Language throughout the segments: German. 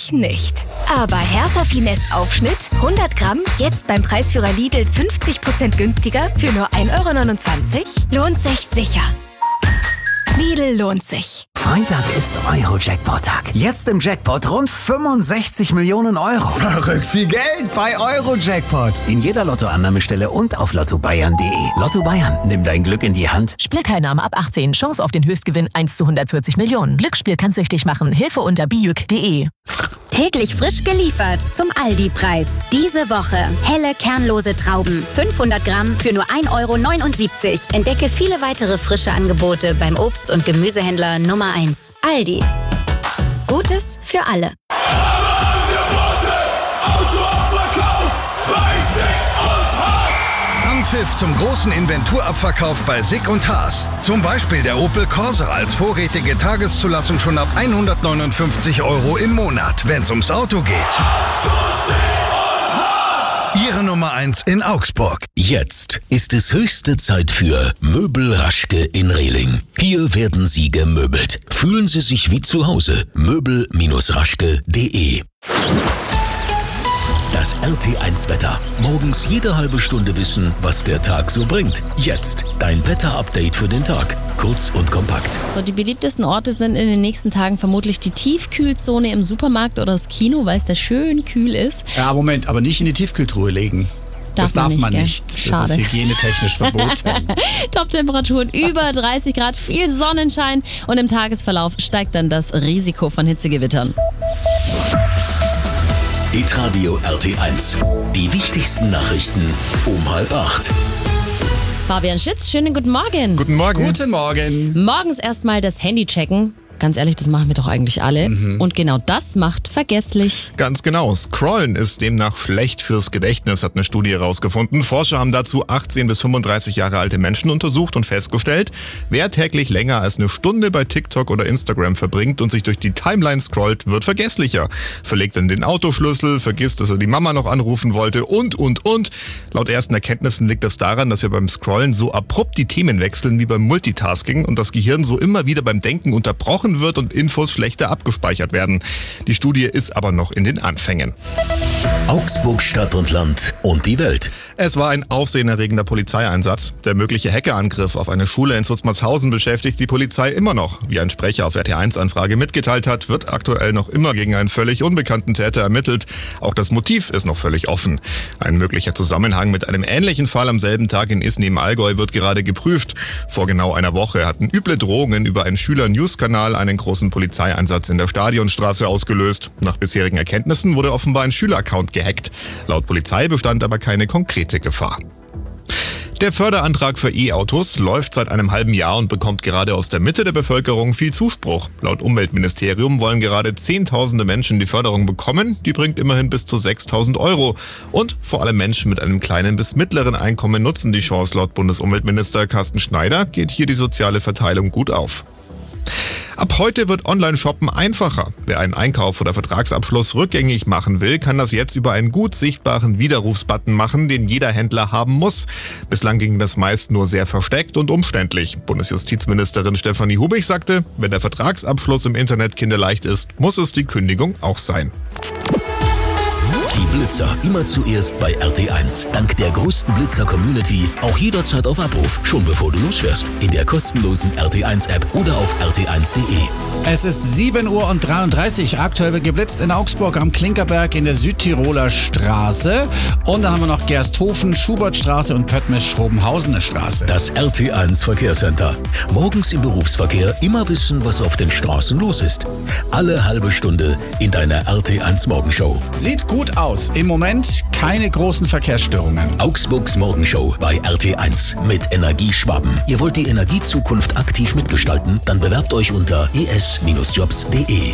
natürlich nicht. Aber Hertha Finesse Aufschnitt, 100 Gramm, jetzt beim Preisführer Lidl 50% günstiger für nur 1,29 €? Lohnt sich sicher. Lidl lohnt sich. Freitag ist Euro-Jackpot-Tag. Jetzt im Jackpot rund 65 Millionen Euro. Verrückt viel Geld bei Euro-Jackpot. In jeder Lottoannahmestelle und auf lottobayern.de. Lotto Bayern, nimm dein Glück in die Hand. Spielteilnahme ab 18. Chance auf den Höchstgewinn 1 zu 140 Millionen. Glücksspiel kann süchtig machen. Hilfe unter biüc.de. Täglich frisch geliefert zum Aldi-Preis. Diese Woche helle kernlose Trauben, 500 Gramm für nur 1,79 €. Entdecke viele weitere frische Angebote beim Obst- und Gemüsehändler Nummer 1. Aldi. Gutes für alle. Anpfiff zum großen Inventurabverkauf bei Sick & Haas. Zum Beispiel der Opel Corsa als vorrätige Tageszulassung schon ab 159 € im Monat, wenn es ums Auto geht. Ihre Nummer 1 in Augsburg. Jetzt ist es höchste Zeit für Möbel Raschke in Rehling. Hier werden Sie gemöbelt. Fühlen Sie sich wie zu Hause. Möbel-raschke.de. Das RT1-Wetter. Morgens jede halbe Stunde wissen, was der Tag so bringt. Jetzt dein Wetter-Update für den Tag. Kurz und kompakt. So, die beliebtesten Orte sind in den nächsten Tagen vermutlich die Tiefkühlzone im Supermarkt oder das Kino, weil es da schön kühl ist. Ja, Moment, aber nicht in die Tiefkühltruhe legen. Das darf man nicht. Schade. Das ist hygienetechnisch verboten. Top-Temperaturen über 30 Grad, viel Sonnenschein und im Tagesverlauf steigt dann das Risiko von Hitzegewittern. Hitradio RT1. Die wichtigsten Nachrichten um 7:30. Fabian Schütz, schönen guten Morgen. Guten Morgen. Guten Morgen. Morgens erstmal das Handy checken. Ganz ehrlich, das machen wir doch eigentlich alle. Und genau das macht vergesslich. Ganz genau. Scrollen ist demnach schlecht fürs Gedächtnis, hat eine Studie herausgefunden. Forscher haben dazu 18 bis 35 Jahre alte Menschen untersucht und festgestellt, wer täglich länger als eine Stunde bei TikTok oder Instagram verbringt und sich durch die Timeline scrollt, wird vergesslicher. Verlegt dann den Autoschlüssel, vergisst, dass er die Mama noch anrufen wollte und. Laut ersten Erkenntnissen liegt das daran, dass wir beim Scrollen so abrupt die Themen wechseln wie beim Multitasking und das Gehirn so immer wieder beim Denken unterbrochen wird und Infos schlechter abgespeichert werden. Die Studie ist aber noch in den Anfängen. Augsburg Stadt und Land und die Welt. Es war ein aufsehenerregender Polizeieinsatz. Der mögliche Hackerangriff auf eine Schule in Sulzmarshausen beschäftigt die Polizei immer noch. Wie ein Sprecher auf RT1-Anfrage mitgeteilt hat, wird aktuell noch immer gegen einen völlig unbekannten Täter ermittelt. Auch das Motiv ist noch völlig offen. Ein möglicher Zusammenhang mit einem ähnlichen Fall am selben Tag in Isny im Allgäu wird gerade geprüft. Vor genau einer Woche hatten üble Drohungen über einen Schüler-News-Kanal einen großen Polizeieinsatz in der Stadionstraße ausgelöst. Nach bisherigen Erkenntnissen wurde offenbar ein Schüleraccount gehackt. Laut Polizei bestand aber keine konkrete Gefahr. Der Förderantrag für E-Autos läuft seit einem halben Jahr und bekommt gerade aus der Mitte der Bevölkerung viel Zuspruch. Laut Umweltministerium wollen gerade Zehntausende Menschen die Förderung bekommen. Die bringt immerhin bis zu 6.000 €. Und vor allem Menschen mit einem kleinen bis mittleren Einkommen nutzen die Chance. Laut Bundesumweltminister Carsten Schneider geht hier die soziale Verteilung gut auf. Ab heute wird Online-Shoppen einfacher. Wer einen Einkauf oder Vertragsabschluss rückgängig machen will, kann das jetzt über einen gut sichtbaren Widerrufsbutton machen, den jeder Händler haben muss. Bislang ging das meist nur sehr versteckt und umständlich. Bundesjustizministerin Stefanie Hubig sagte, wenn der Vertragsabschluss im Internet kinderleicht ist, muss es die Kündigung auch sein. Die Blitzer immer zuerst bei RT1. Dank der größten Blitzer-Community auch jederzeit auf Abruf, schon bevor du losfährst. In der kostenlosen RT1-App oder auf rt1.de. Es ist 7:33 Uhr. Aktuell wird geblitzt in Augsburg am Klinkerberg in der Südtiroler Straße. Und dann haben wir noch Gersthofen, Schubertstraße und Pöttmes-Schrobenhausener Straße. Das RT1 Verkehrscenter. Morgens im Berufsverkehr immer wissen, was auf den Straßen los ist. Alle halbe Stunde in deiner RT1 Morgenshow. Sieht gut aus. Im Moment keine großen Verkehrsstörungen. Augsburgs Morgenshow bei RT1 mit Energieschwaben. Ihr wollt die Energiezukunft aktiv mitgestalten? Dann bewerbt euch unter es-jobs.de.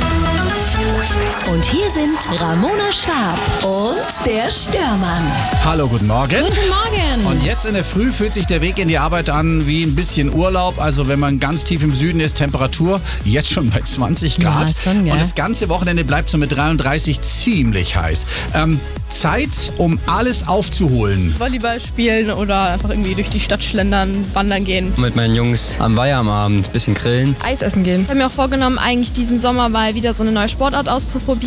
Und hier sind Ramona Schwab und der Störmann. Hallo, guten Morgen. Guten Morgen. Und jetzt in der Früh fühlt sich der Weg in die Arbeit an wie ein bisschen Urlaub. Also wenn man ganz tief im Süden ist, Temperatur jetzt schon bei 20 Grad. Ja, schon, gell? Und das ganze Wochenende bleibt so mit 33 ziemlich heiß. Zeit, um alles aufzuholen. Volleyball spielen oder einfach irgendwie durch die Stadt schlendern, wandern gehen. Mit meinen Jungs am Weiher am Abend ein bisschen grillen. Eis essen gehen. Ich habe mir auch vorgenommen, eigentlich diesen Sommer mal wieder so eine neue Sportart auszuprobieren.